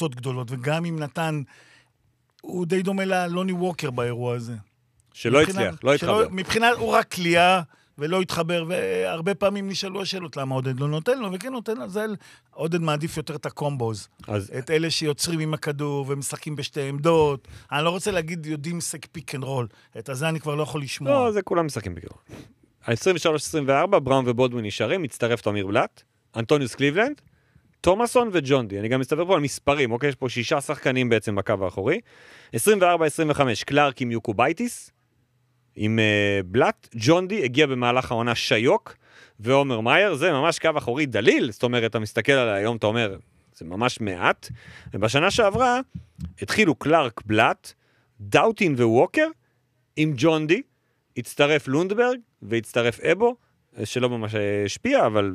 קבוצות גדולות, וגם אם נתן, הוא די דומה ללוני ווקר באירוע הזה. שלא הצליח, לא התחבר. מבחינת הוא רק קליעה, ולא התחבר, והרבה פעמים נשאלו השאלות, למה עודד לא נותן לו, וכן נותן לו, זה עודד מעדיף יותר את הקומבוז. את אלה שיוצרים עם הכדור, ומשחקים בשתי עמדות. אני לא רוצה להגיד, יודעים משחק פיק אנד רול. את הזה אני כבר לא יכול לשמוע. לא, זה כולם משחקים פיק אנד רול. ה-23-24, בראון ובולדווין נשארים, מצטרף תומיר בלט, אנטוניוס קליבלנד, תומאסון וג'ון די. אני גם מסתבר פה על מספרים, אוקיי? יש פה 6 שחקנים בעצם בקו האחורי. 24-25, קלארק עם יוקובייטיס, עם בלט. ג'ון די הגיע במהלך העונה שיוק, ועומר מאייר, זה ממש קו אחורי דליל, זאת אומרת, אתה מסתכל על היום, אתה אומר, זה ממש מעט. ובשנה שעברה, התחילו קלארק, בלט, דאוטין וווקר, עם ג'ון די, הצטרף לונדברג, והצטרף אבו, שלא ממש השפיע, אבל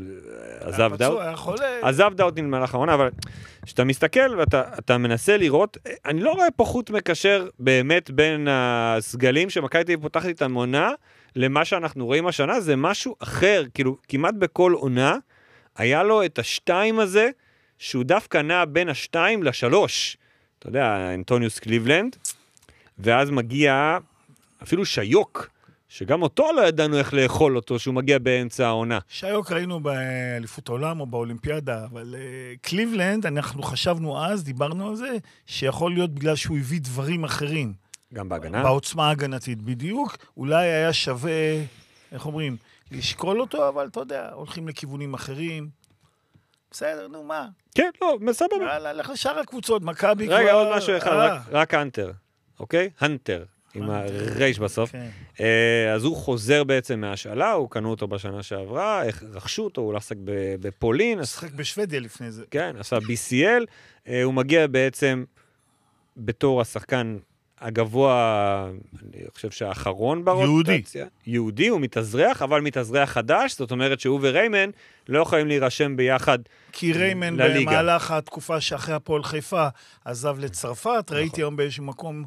עזב דאוטין במהלך העונה, אבל כשאתה מסתכל ואתה מנסה לראות, אני לא רואה פה חוט מקשר באמת בין הסגלים שמכבי תל אביב פותחת את המונה, למה שאנחנו רואים השנה, זה משהו אחר, כאילו כמעט בכל עונה, היה לו את השתיים הזה, שהוא דווקא נע בין השתיים לשלוש, אתה יודע, אנטוניוס קליבלנד, ואז מגיע אפילו שיוק, שגם אותו לא ידענו איך לאכול אותו, שהוא מגיע באמצע העונה. שיוק ראינו באליפות העולם או באולימפיאדה, אבל קליבלנד, אנחנו חשבנו אז, דיברנו על זה, שיכול להיות בגלל שהוא הביא דברים אחרים. גם בהגנה? בעוצמה הגנתית, בדיוק. אולי היה שווה, איך אומרים, לשקול אותו, אבל אתה יודע, הולכים לכיוונים אחרים. בסדר, נו, מה? כן, לא, מסבבה. לך לשאר הקבוצות, מכבי כבר... רגע, עוד משהו אחד, רק הנטר, אוקיי? הנטר. עם הרייש בסוף. אז הוא חוזר בעצם מהשאלה, הוא קנו אותו בשנה שעברה, רכשו אותו, הוא עסק בפולין. שחק בשוודיה לפני זה. כן, עשה BCL. הוא מגיע בעצם בתור השחקן הגבוה, אני חושב שהאחרון ברוטציה. יהודי, הוא מתאזרח, אבל מתאזרח חדש, זאת אומרת שהוא וריימן לא יכולים להירשם ביחד לליגה. כי ריימן במהלך התקופה שאחרי הפועל חיפה עזב לצרפת, ראיתי היום באיזשהו מקום...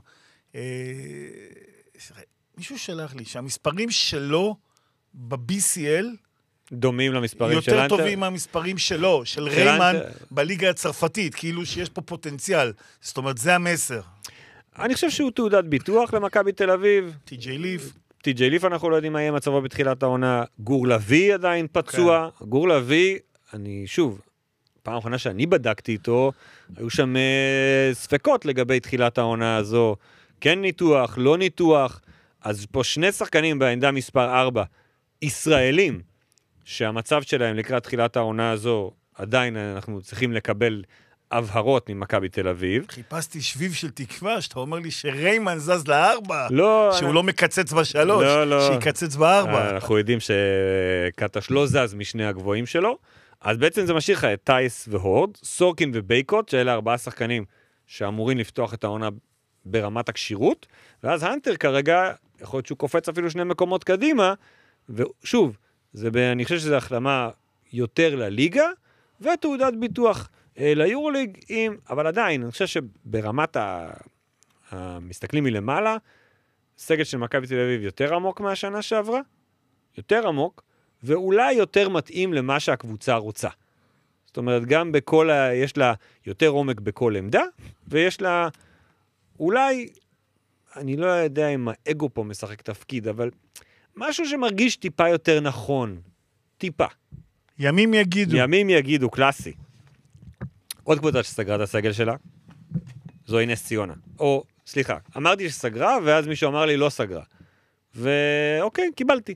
מישהו שלח לי שהמספרים שלו ב-BCL דומים למספרים של יותר טובים מהמספרים שלו, של ריימן בליגה הצרפתית, כאילו שיש פה פוטנציאל. זאת אומרת, זה המסר. אני חושב שהוא תעודת ביטוח למכבי תל אביב. טי.ג'יי ליף. טי.ג'יי ליף אנחנו לא יודעים מה יהיה מצבו בתחילת העונה. גור לוי עדיין פצוע. גור לוי, אני שוב, פעם האחרונה שאני בדקתי איתו, היו שם ספקות לגבי תחילת העונה הזו. כן ניתוח, לא ניתוח, אז פה 2 שחקנים בעמדה מספר 4, ישראלים, שהמצב שלהם לקראת תחילת העונה הזו, עדיין אנחנו צריכים לקבל הבהרות ממכבי תל אביב. חיפשתי שביב של תקווה, שאתה אומר לי שריימן זז ל4, לא, שהוא לא מקצץ ב3, שיקצץ ב4. אנחנו יודעים שקטש לא זז משני הגבוהים שלו, אז בעצם זה משאיר לך את טייס והורד, סורקין ובייקוט, שאלה 4 שחקנים שאמורים לפתוח את העונה ברמת הקשירות, ואז הנטר כרגע, יכול להיות שהוא קופץ אפילו 2 מקומות קדימה, ושוב, אני חושב שזו החלמה יותר לליגה, ותעודת ביטוח ליורוליג, אבל עדיין, אני חושב שברמת המסתכלים מלמעלה, סגל של מכבי תל אביב יותר עמוק מהשנה שעברה, יותר עמוק, ואולי יותר מתאים למה שהקבוצה רוצה. זאת אומרת, גם יש לה יותר עומק בכל עמדה, ויש לה אולי, אני לא יודע אם האגו פה משחק תפקיד, אבל משהו שמרגיש טיפה יותר נכון. טיפה. ימים יגידו. ימים יגידו, קלאסי. עוד קבוצה שסגרה את הסגל שלה, זוהי נס ציונה. או, סליחה, אמרתי שסגרה, ואז מישהו אמר לי לא סגרה. ואוקיי, קיבלתי.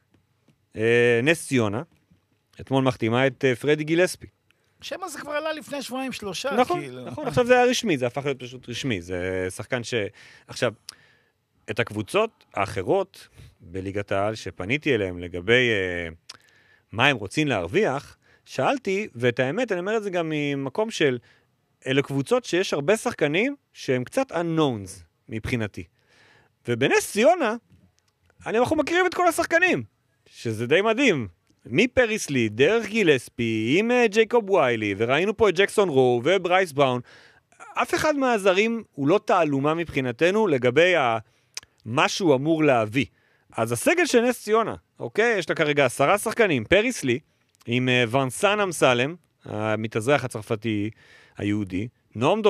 נס ציונה, אתמול מחתימה את פרדי גילספי. שמה זה כבר עלה לפני 2-3. נכון, נכון, עכשיו זה היה רשמי, זה הפך להיות פשוט רשמי, זה שחקן עכשיו, את הקבוצות האחרות בליגת העל שפניתי אליהם לגבי מה הם רוצים להרוויח, שאלתי, ואת האמת, אני אומר את זה גם ממקום של, אלה קבוצות שיש הרבה שחקנים שהם קצת unknowns מבחינתי. ובנס ציונה, אנחנו מכירים את כל השחקנים, שזה די מדהים. מפריסלי, דרך גילספי, עם ג'ייקוב ויילי, וראינו פה את ג'קסון רו וברייס בראון, אף אחד מהזרים הוא לא תעלומה מבחינתנו לגבי מה שהוא אמור להביא. אז הסגל של נס ציונה, אוקיי? יש לה כרגע 10 שחקנים, פריסלי, עם ונסן אמסלם, המתאזרח הצרפתי היהודי, נועם